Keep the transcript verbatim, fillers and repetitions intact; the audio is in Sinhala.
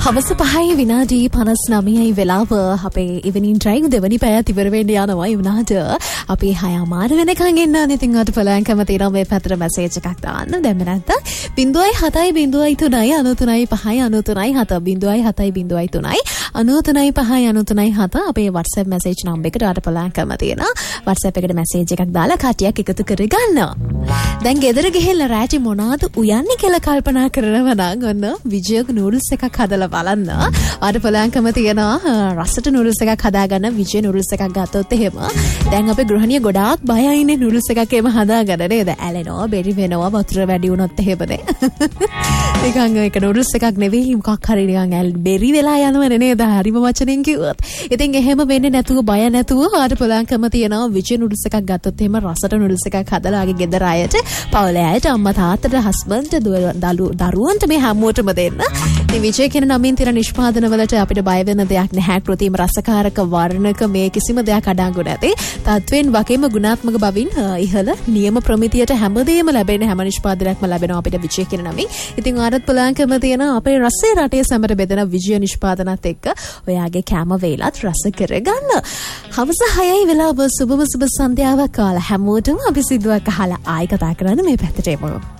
හවස පහයි විනාඩි පනස් නවයයි වෙලාව අපේ ඉවනින් ඩ්‍රයිව් දෙවනි පැයත් ඉවර වෙන්න යනවා. ඒ වුණාට අපි හය මාර වෙනකන් එන්න ඕනේ. ඉතින් අද පළයන්කම තියෙනවා මේ පැත්තට මැසේජ් එකක් දාන්න. දැන් නැත්නම් ज़ीरो सात ज़ीरो तीन नौ तीन पाँच नौ तीन सात ज़ीरो सात ज़ीरो तीन नौ तीन पाँच नौ तीन सात අපේ WhatsApp message number එකට අර පළයන්කම තියෙනවා. WhatsApp එකට message එකක් දාලා කටියක් එකතු කරගන්න. දැන් ගෙදර ගිහිල්ලා රාජි මොනවාද උයන්නේ කියලා කල්පනා කරනවා නම් ඔන්න විජයක නූඩල්ස් එකක් හදලා බලන්න. අර පළයන්කම තියෙනවා රසට නූඩල්ස් එකක් හදාගන්න විජය නූඩල්ස් එකක් ගත්තොත් එහෙම. දැන් අපේ ගෘහණිය ගොඩාක් බයයිනේ නූඩල්ස් එකක් එහෙම හදාගන්න නේද? ඇලෙනවා, බෙරි වෙනවා, වතුර වැඩි වුණොත් එහෙමනේ. නිකන් ඒක නූඩල්ස් එකක් නෙවෙයි මොකක් හරි නිකන් ඇල් බෙරි වෙලා යනවනේ නේද? හරිම වචනෙන් කිව්වොත්. ඉතින් එහෙම වෙන්නේ නැතුව බය නැතුව අර පළයන්කම තියෙනවා විජය නූඩල්ස් එකක් ගත්තොත් එහෙම රසට නූඩල්ස් එකක් හදලා ආගේ ගෙදර අයට, පවුලේ අයට, අම්මා තාත්තට, හස්බන්ඩ්ට, දරුවන්ට මේ හැමෝටම දෙන්න. ඉතින් විජය කියන නමින් තියෙන නිෂ්පාදන වලට අපිට බය වෙන දෙයක් නැහැ. කෘතිම රසකාරක වර්ණක මේ කිසිම දෙයක් අඩංගු නැති. තත්වෙන් වගේම ගුණාත්මක බවින් ඉහළ නියම ප්‍රමිතියට හැමදේම ලැබෙන හැම නිෂ්පාදනයක්ම ලැබෙනවා අපිට විජය කියන නමින්. ඉතින් ආරත් පළයන්කම තියෙන අපේ රසයේ රටේ සැමට බෙදෙන විජය නිෂ්පාදනත් එක්ක ඔයාගේ කැම වේලත් රස කරගන්න. හවස හයයි වෙලාව සුබම සුබ සන්ධ්‍යාවක් කාලා හැමෝටම අපි සිදුවක් අහලා ආයි කතා කරන්න මේ පැත්තට එමු.